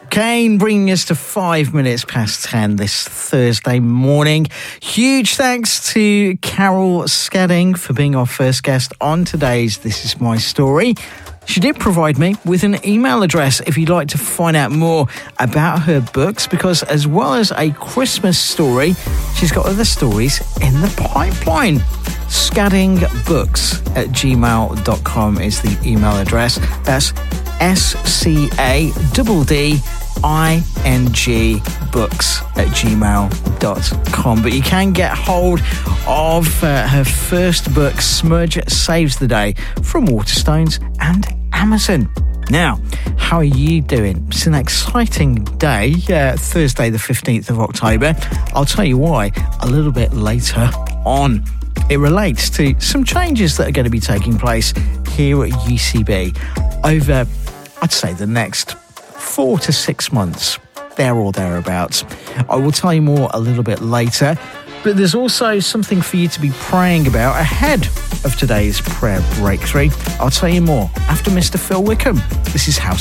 Kane bringing us to 5 minutes past 10 this Thursday morning. Huge thanks to Carol Scadding for being our first guest on today's This Is My Story. She did provide me with an email address if you'd like to find out more about her books, because as well as a Christmas story, she's got other stories in the pipeline. scaddingbooks@gmail.com is the email address. That's SCADDING books@gmail.com. But you can get hold of her first book, Smudge Saves the Day, from Waterstones and Amazon. Now, how are you doing? It's an exciting day, Thursday the 15th of October. I'll tell you why a little bit later on. It relates to some changes that are going to be taking place here at UCB over, I'd say, the next 4 to 6 months, there or thereabouts. I will tell you more a little bit later, but there's also something for you to be praying about ahead of today's prayer breakthrough. I'll tell you more after Mr. Phil Wickham. This is House